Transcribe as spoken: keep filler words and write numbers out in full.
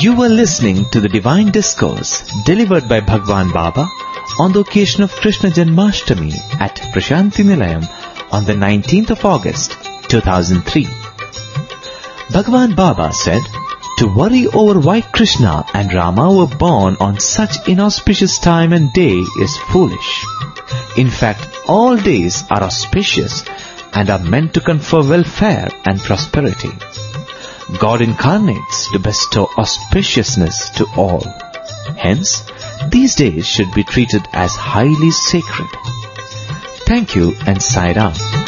You were listening to the Divine Discourse delivered by Bhagwan Baba on the occasion of Krishna Janmashtami at Prashanti Nilayam on the nineteenth of August, two thousand three. Bhagwan Baba said, to worry over why Krishna and Rama were born on such inauspicious time and day is foolish. In fact, all days are auspicious and are meant to confer welfare and prosperity. God incarnates to bestow auspiciousness to all. Hence, these days should be treated as highly sacred. Thank you and Sai Ram.